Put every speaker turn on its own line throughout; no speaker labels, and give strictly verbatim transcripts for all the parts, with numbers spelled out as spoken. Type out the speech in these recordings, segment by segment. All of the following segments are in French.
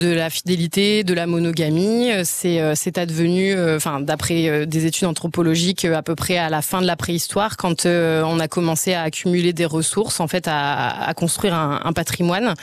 de la fidélité, de la monogamie. C'est, c'est advenu, enfin, d'après des études anthropologiques, à peu près à la fin de la préhistoire, quand on a commencé à accumuler des ressources, en fait, à, à construire un, un patrimoine,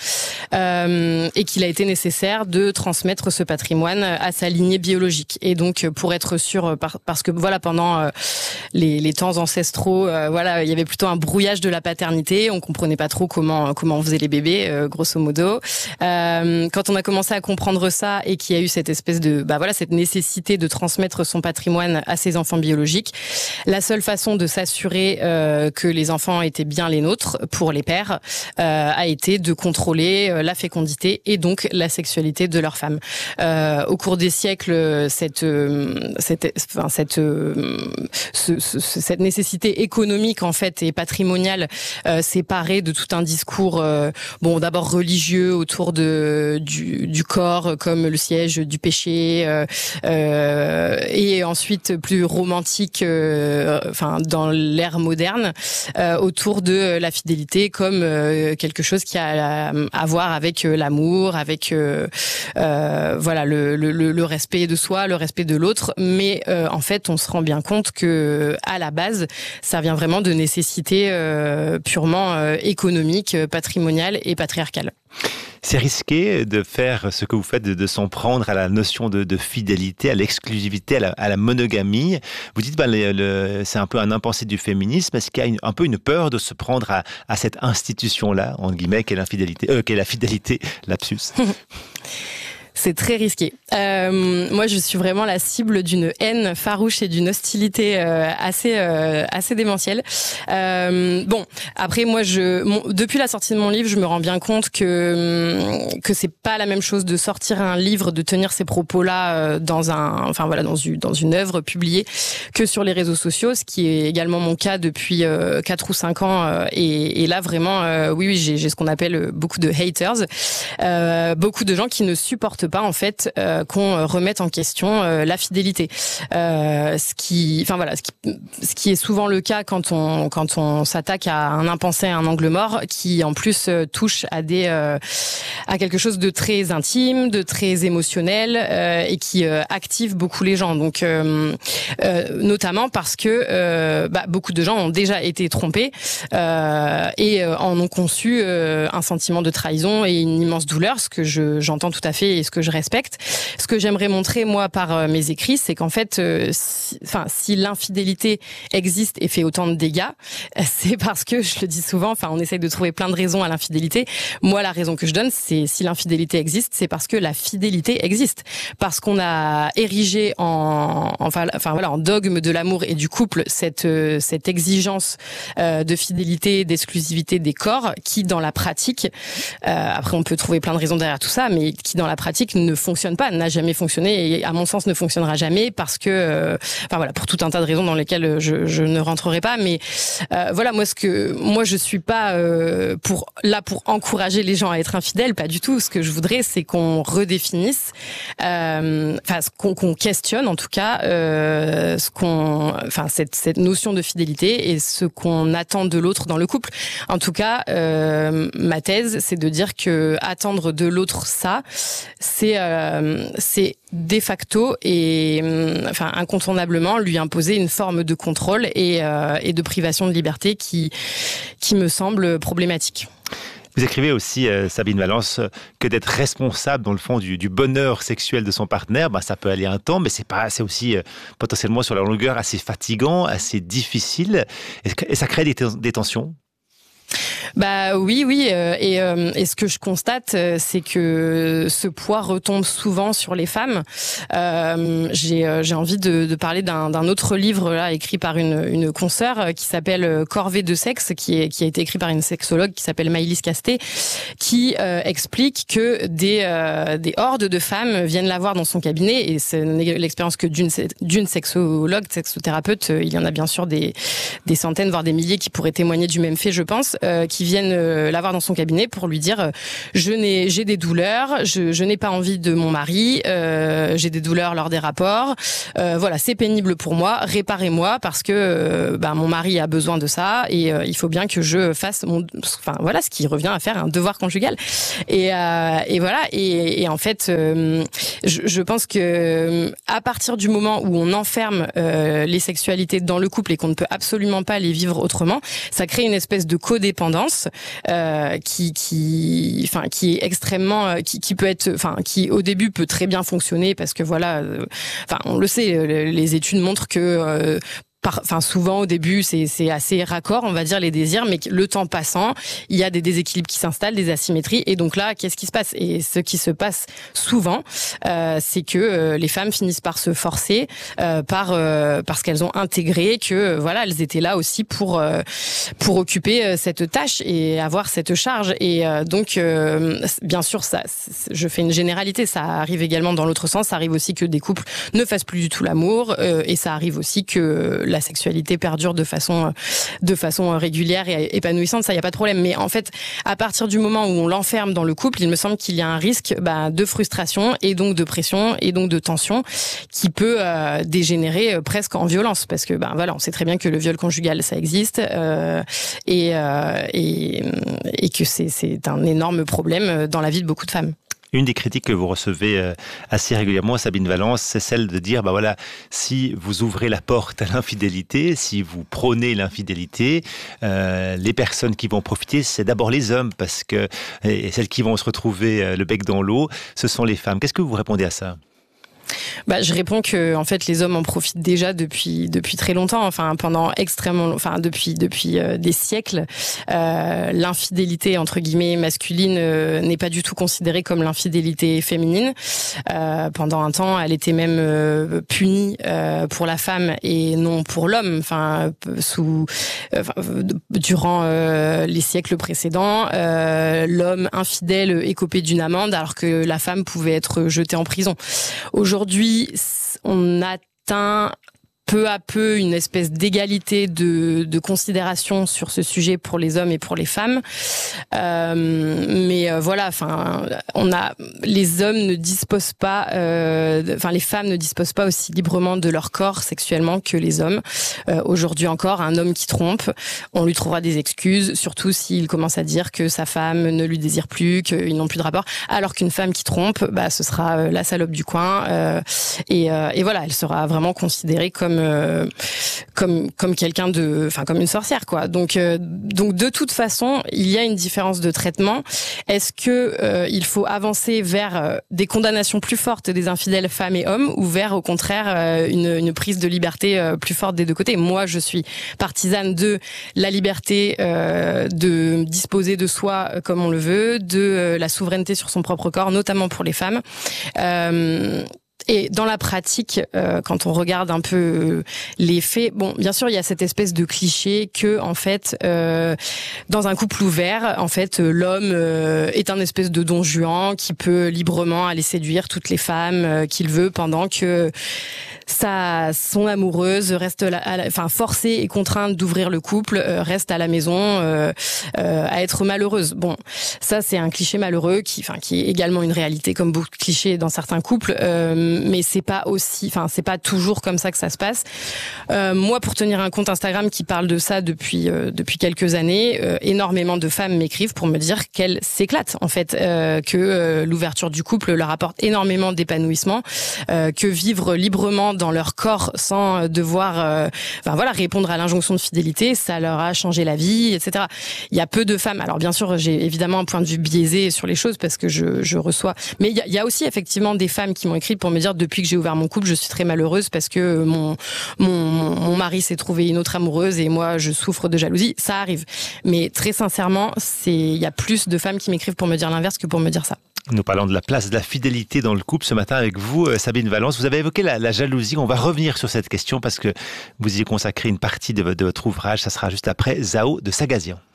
euh, et qu'il a été nécessaire de transmettre ce patrimoine à sa lignée biologique. Et donc, pour être sûr, parce que voilà, pendant les, les temps ancestraux, euh, voilà, il y avait plutôt un brouillage de la paternité. On comprenait pas trop comment comment on faisait les bébés, euh, grosso modo. Euh, quand on a commencé à comprendre ça et qu'il y a eu cette espèce de, bah voilà, cette nécessité de transmettre son patrimoine à ses enfants biologiques, la seule façon de s'assurer euh, que les enfants étaient bien les nôtres pour les pères euh, a été de contrôler euh, la fécondité et donc la sexualité de leurs femmes. Euh, au cours des siècles, cette euh, cette enfin, cette euh, ce, ce, cette nécessité économique en fait et patrimoniale euh, s'est parée de tout un discours euh, bon d'abord religieux autour de du, du corps comme le siège du péché, euh, euh, et ensuite plus romantique, euh, enfin dans l'ère moderne, euh, autour de la fidélité comme euh, quelque chose qui a à, à voir avec euh, l'amour, avec euh, euh, voilà le, le, le respect de soi, le respect de l'autre. Mais euh, en fait, on se rend bien compte que à la base, ça vient vraiment de nécessités euh, purement euh, économiques, patrimoniales et patriarcales.
C'est risqué de faire ce que vous faites, de, de s'en prendre à la notion de, de fidélité, à l'exclusivité, à la, à la monogamie. Vous dites, bah, le, le, c'est un peu un impensé du féminisme. Est-ce qu'il y a une, un peu une peur de se prendre à, à cette institution-là, entre guillemets, qu'est l'infidélité, euh, qu'est la fidélité, lapsus?
C'est très risqué. Euh, moi, je suis vraiment la cible d'une haine farouche et d'une hostilité euh, assez euh, assez démentielle. Euh, bon, après, moi, je mon, depuis la sortie de mon livre, je me rends bien compte que que c'est pas la même chose de sortir un livre, de tenir ces propos-là euh, dans un, enfin voilà, dans une dans une œuvre publiée, que sur les réseaux sociaux, ce qui est également mon cas depuis euh, quatre ou cinq ans. Euh, et, et là, vraiment, euh, oui, oui, j'ai, j'ai ce qu'on appelle beaucoup de haters, euh, beaucoup de gens qui ne supportent pas en fait euh, qu'on remette en question euh, la fidélité, euh, ce qui, enfin voilà, ce qui, ce qui est souvent le cas quand on quand on s'attaque à un impensé, à un angle mort, qui en plus euh, touche à des euh, à quelque chose de très intime, de très émotionnel euh, et qui euh, active beaucoup les gens. Donc euh, euh, notamment parce que euh, bah, beaucoup de gens ont déjà été trompés euh, et euh, en ont conçu euh, un sentiment de trahison et une immense douleur, ce que je j'entends tout à fait et ce que je respecte. Ce que j'aimerais montrer moi par euh, mes écrits, c'est qu'en fait, euh, si, enfin, si l'infidélité existe et fait autant de dégâts, c'est parce que, je le dis souvent, enfin, on essaye de trouver plein de raisons à l'infidélité. Moi, la raison que je donne, c'est si l'infidélité existe, c'est parce que la fidélité existe, parce qu'on a érigé en, enfin, enfin voilà, en dogme de l'amour et du couple cette euh, cette exigence euh, de fidélité, d'exclusivité des corps, qui dans la pratique, euh, après on peut trouver plein de raisons derrière tout ça, mais qui dans la pratique ne fonctionne pas, n'a jamais fonctionné et à mon sens ne fonctionnera jamais parce que, euh, enfin voilà, pour tout un tas de raisons dans lesquelles je, je ne rentrerai pas. Mais euh, voilà, moi ce que, moi je suis pas euh, pour là pour encourager les gens à être infidèles, pas du tout. Ce que je voudrais, c'est qu'on redéfinisse, euh, enfin qu'on, qu'on questionne en tout cas, euh, ce qu'on, enfin cette cette notion de fidélité et ce qu'on attend de l'autre dans le couple. En tout cas, euh, ma thèse, c'est de dire que attendre de l'autre ça, c'est euh, c'est de facto et enfin incontournablement lui imposer une forme de contrôle et, euh, et de privation de liberté qui qui me semble problématique.
Vous écrivez aussi, euh, Sabine Valence, que d'être responsable dans le fond du, du bonheur sexuel de son partenaire, bah, ça peut aller un temps, mais c'est pas, c'est aussi euh, potentiellement sur la longueur assez fatigant, assez difficile, et, et ça crée des, des tensions.
Bah oui, oui, euh, et, euh, et ce que je constate, euh, c'est que ce poids retombe souvent sur les femmes. Euh, j'ai, euh, j'ai envie de, de parler d'un, d'un autre livre là écrit par une, une consoeur euh, qui s'appelle Corvée de sexe, qui, est, qui a été écrit par une sexologue qui s'appelle Maëlys Casté, qui euh, explique que des, euh, des hordes de femmes viennent la voir dans son cabinet, et c'est l'expérience que d'une, d'une sexologue, sexothérapeute, il y en a bien sûr des, des centaines, voire des milliers qui pourraient témoigner du même fait, je pense, euh, qui qui viennent euh, la voir dans son cabinet pour lui dire euh, je n'ai j'ai des douleurs, je, je n'ai pas envie de mon mari, euh, j'ai des douleurs lors des rapports, euh, voilà, c'est pénible pour moi, réparez-moi parce que euh, bah, mon mari a besoin de ça et euh, il faut bien que je fasse mon, enfin voilà, ce qui revient à faire un devoir conjugal. Et, euh, et voilà, et, et en fait, euh, je, je pense que à partir du moment où on enferme euh, les sexualités dans le couple et qu'on ne peut absolument pas les vivre autrement, ça crée une espèce de codépendance euh, qui, qui, enfin, qui est extrêmement, qui, qui peut être, enfin, qui au début peut très bien fonctionner parce que voilà, euh, enfin, on le sait, les études montrent que euh, Par, enfin souvent au début c'est c'est assez raccord on va dire les désirs, mais le temps passant il y a des déséquilibres qui s'installent, des asymétries, et donc là qu'est-ce qui se passe? Et ce qui se passe souvent euh, c'est que euh, les femmes finissent par se forcer euh, par euh, parce qu'elles ont intégré que euh, voilà elles étaient là aussi pour euh, pour occuper euh, cette tâche et avoir cette charge, et euh, donc euh, bien sûr ça je fais une généralité, ça arrive également dans l'autre sens, ça arrive aussi que des couples ne fassent plus du tout l'amour euh, et ça arrive aussi que la sexualité perdure de façon de façon régulière et épanouissante, ça y a pas de problème. Mais en fait, à partir du moment où on l'enferme dans le couple, il me semble qu'il y a un risque bah, de frustration et donc de pression et donc de tension qui peut euh, dégénérer euh, presque en violence, parce que ben voilà, on sait très bien que le viol conjugal ça existe euh, et, euh, et et que c'est c'est un énorme problème dans la vie de beaucoup de femmes.
Une des critiques que vous recevez assez régulièrement, Sabine Valence, c'est celle de dire, bah voilà, si vous ouvrez la porte à l'infidélité, si vous prônez l'infidélité, euh, les personnes qui vont profiter, c'est d'abord les hommes, parce que et celles qui vont se retrouver le bec dans l'eau, ce sont les femmes. Qu'est-ce que vous répondez à ça ?
Bah, je réponds que en fait les hommes en profitent déjà depuis depuis très longtemps, enfin pendant extrêmement, enfin depuis depuis euh, des siècles. Euh, l'infidélité entre guillemets masculine euh, n'est pas du tout considérée comme l'infidélité féminine. Euh, pendant un temps, elle était même euh, punie euh, pour la femme et non pour l'homme. Enfin sous euh, durant euh, les siècles précédents, euh, l'homme infidèle écopait d'une amende alors que la femme pouvait être jetée en prison. Aujourd'hui, on atteint peu à peu une espèce d'égalité de, de considération sur ce sujet pour les hommes et pour les femmes. Euh, mais euh, voilà, enfin, on a les hommes ne disposent pas, euh, enfin les femmes ne disposent pas aussi librement de leur corps sexuellement que les hommes. Euh, aujourd'hui encore, un homme qui trompe, on lui trouvera des excuses, surtout s'il commence à dire que sa femme ne lui désire plus, qu'ils n'ont plus de rapport. Alors qu'une femme qui trompe, bah ce sera la salope du coin. Euh, et, euh, et voilà, elle sera vraiment considérée comme Euh, comme comme quelqu'un de, enfin comme une sorcière quoi. Donc euh, donc de toute façon, il y a une différence de traitement. Est-ce que euh, il faut avancer vers euh, des condamnations plus fortes des infidèles femmes et hommes, ou vers au contraire euh, une une prise de liberté euh, plus forte des deux côtés? Moi, je suis partisane de la liberté euh, de disposer de soi euh, comme on le veut, de euh, la souveraineté sur son propre corps, notamment pour les femmes. Euh, Et dans la pratique, euh, quand on regarde un peu euh, les faits, bon, bien sûr, il y a cette espèce de cliché que, en fait, euh, dans un couple ouvert, en fait, euh, l'homme euh, est un espèce de don Juan qui peut librement aller séduire toutes les femmes euh, qu'il veut, pendant que sa son amoureuse reste, la, à la, enfin, forcée et contrainte d'ouvrir le couple, euh, reste à la maison euh, euh, à être malheureuse. Bon, ça, c'est un cliché malheureux qui, enfin, qui est également une réalité, comme beaucoup de clichés dans certains couples. Euh, mais c'est pas aussi, enfin c'est pas toujours comme ça que ça se passe. Euh, moi, pour tenir un compte Instagram qui parle de ça depuis euh, depuis quelques années, euh, énormément de femmes m'écrivent pour me dire qu'elles s'éclatent en fait, euh, que euh, l'ouverture du couple leur apporte énormément d'épanouissement, euh, que vivre librement dans leur corps sans devoir, euh, enfin voilà, répondre à l'injonction de fidélité, ça leur a changé la vie, et cetera. Il y a peu de femmes. Alors bien sûr, j'ai évidemment un point de vue biaisé sur les choses parce que je je reçois, mais il y a, il y a aussi effectivement des femmes qui m'ont écrit pour me dire, depuis que j'ai ouvert mon couple, je suis très malheureuse parce que mon mon mon mari s'est trouvé une autre amoureuse et moi je souffre de jalousie. Ça arrive, mais très sincèrement, c'est il y a plus de femmes qui m'écrivent pour me dire l'inverse que pour me dire ça.
Nous parlons de la place de la fidélité dans le couple ce matin avec vous, Sabine Valence. Vous avez évoqué la, la jalousie. On va revenir sur cette question parce que vous y consacrez une partie de, de votre ouvrage. Ça sera juste après Zao de Sagazian.